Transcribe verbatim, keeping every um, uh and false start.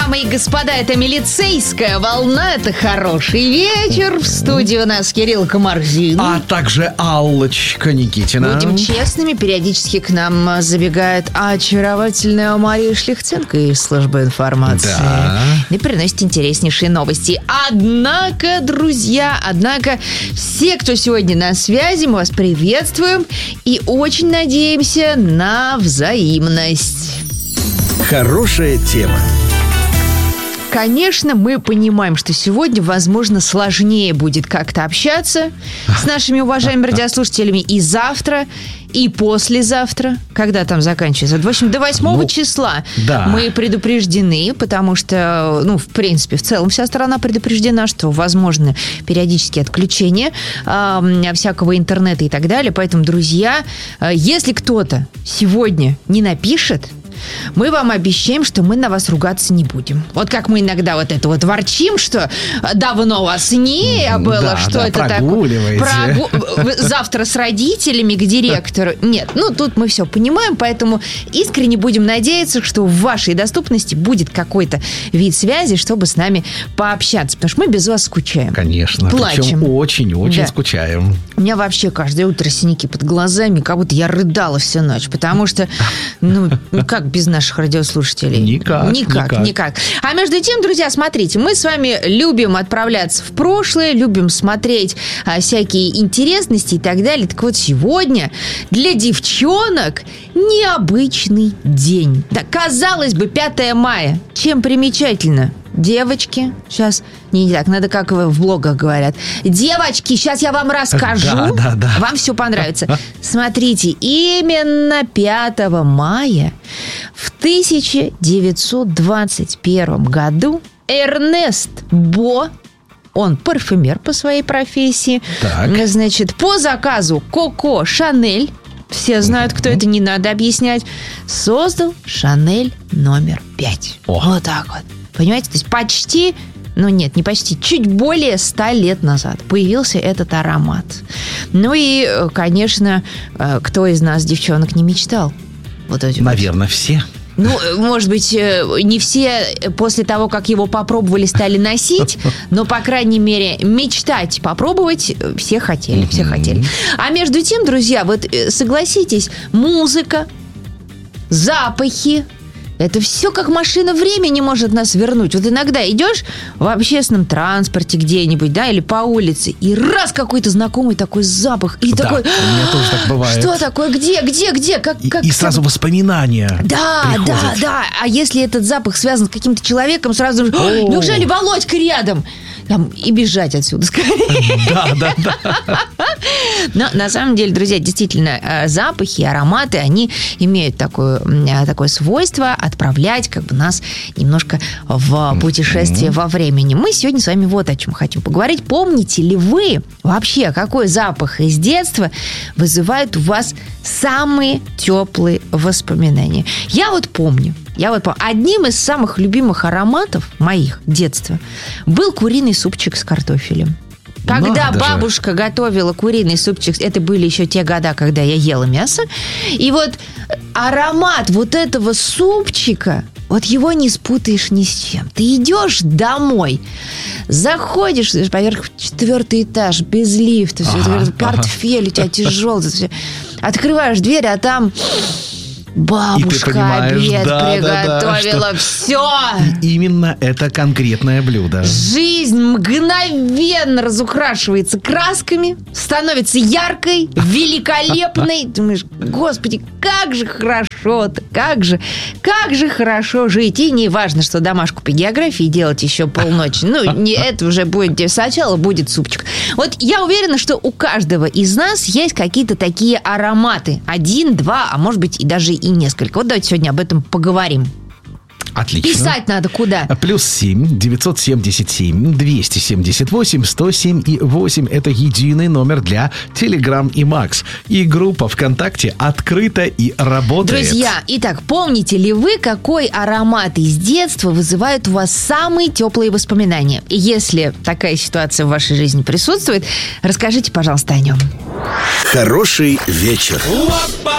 дамы и господа, это милицейская волна, это хороший вечер. В студии у нас Кирилл Комарзин. А также Аллочка Никитина. Будем честными, периодически к нам забегает очаровательная Мария Шлихценко из службы информации. Да. И приносит интереснейшие новости. Однако, друзья, однако, все, кто сегодня на связи, мы вас приветствуем и очень надеемся на взаимность. Хорошая тема. Конечно, мы понимаем, что сегодня, возможно, сложнее будет как-то общаться с нашими уважаемыми радиослушателями и завтра, и послезавтра. Когда там заканчивается? В общем, до восьмого ну, числа да. мы предупреждены, потому что, ну, в принципе, в целом вся страна предупреждена, что возможны периодические отключения э, всякого интернета и так далее. Поэтому, друзья, э, если кто-то сегодня не напишет, мы вам обещаем, что мы на вас ругаться не будем. Вот как мы иногда вот это вот ворчим, что давно вас не было, да, что да, это прогуливаете. такое. Прогу... Завтра с родителями к директору. Нет, ну тут мы все понимаем, поэтому искренне будем надеяться, что в вашей доступности будет какой-то вид связи, чтобы с нами пообщаться. Потому что мы без вас скучаем. Конечно. Плачем. Причем очень-очень да. скучаем. У меня вообще каждое утро синяки под глазами, как будто я рыдала всю ночь, потому что, ну, как без наших радиослушателей? Никак, никак. Никак, никак. А между тем, друзья, смотрите, мы с вами любим отправляться в прошлое, любим смотреть а, всякие интересности и так далее. Так вот, сегодня для девчонок необычный день. Да, казалось бы, пятое мая. Чем примечательно? Девочки, сейчас, не, не так, надо как в блогах говорят. Девочки, сейчас я вам расскажу. Да, да, да. Вам все понравится. Смотрите, именно пятого мая в тысяча девятьсот двадцать первом году Эрнест Бо, он парфюмер по своей профессии, так. значит, по заказу Коко Шанель, все знают, кто это, не надо объяснять, создал Шанель номер пять. О. Вот так вот. Понимаете, то есть почти, ну нет, не почти, чуть более ста лет назад появился этот аромат. Ну и, конечно, кто из нас, девчонок, не мечтал? Вот эти Наверное, вот. все. Ну, может быть, не все после того, как его попробовали, стали носить, но, по крайней мере, мечтать попробовать все хотели, все хотели. А между тем, друзья, вот согласитесь, музыка, запахи, это все как машина времени может нас вернуть. Вот иногда идешь в общественном транспорте где-нибудь, да, или по улице, и раз какой-то знакомый такой запах, и да, такой... у меня тоже так бывает. Что такое? Где? Где? Где? Как, и, как и сразу воспоминания Да, приходят. да, да. А если этот запах связан с каким-то человеком, сразу же... О. Неужели Володька рядом? Там, и бежать отсюда скорее. Да, да, да. Но на самом деле, друзья, действительно, запахи, ароматы, они имеют такое, такое свойство отправлять как бы нас немножко в путешествие mm-hmm. во времени. Мы сегодня с вами вот о чем хотим поговорить. Помните ли вы вообще, какой запах из детства вызывает у вас самые теплые воспоминания? Я вот помню, Я вот помню, одним из самых любимых ароматов моих детства был куриный супчик с картофелем. Когда Надо бабушка же. готовила куриный супчик, это были еще те года, когда я ела мясо, и вот аромат вот этого супчика, вот его не спутаешь ни с чем. Ты идешь домой, заходишь поверх четвертый этаж, без лифта, все, ага, это, портфель ага. у тебя тяжелый, все. Открываешь дверь, а там... Бабушка обед да, приготовила, да, да, все. И именно это конкретное блюдо. Жизнь мгновенно разукрашивается красками, становится яркой, великолепной. Думаешь, господи, как же хорошо-то, как же, как же хорошо жить. И не важно, что домашку по географии делать еще полночи. Ну, не это уже будет, сначала будет супчик. Вот я уверена, что у каждого из нас есть какие-то такие ароматы. Один, два, а может быть и даже и несколько. Вот давайте сегодня об этом поговорим. Отлично. Писать надо куда? Плюс семь девятьсот семьдесят семь двести семьдесят восемь сто семь и восемь. Это единый номер для Telegram и Max. И группа ВКонтакте открыта и работает. Друзья, итак, помните ли вы, какой аромат из детства вызывает у вас самые теплые воспоминания? И если такая ситуация в вашей жизни присутствует, расскажите, пожалуйста, о нем. Хороший вечер.